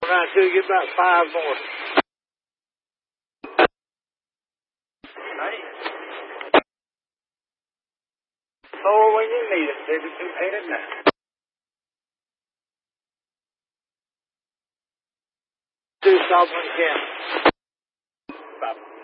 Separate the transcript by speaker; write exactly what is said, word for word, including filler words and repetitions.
Speaker 1: Right till you get about five more. Right. Oh, when you need it, baby, two painted now. Do stop when you can. Bye.